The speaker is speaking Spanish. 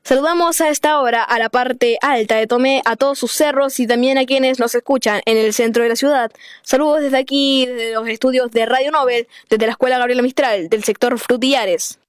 Saludamos a esta hora a la parte alta de Tomé, a todos sus cerros y también a quienes nos escuchan en el centro de la ciudad. Saludos desde aquí, desde los estudios de Radio Nobel, desde la Escuela Gabriela Mistral, del sector Frutillares.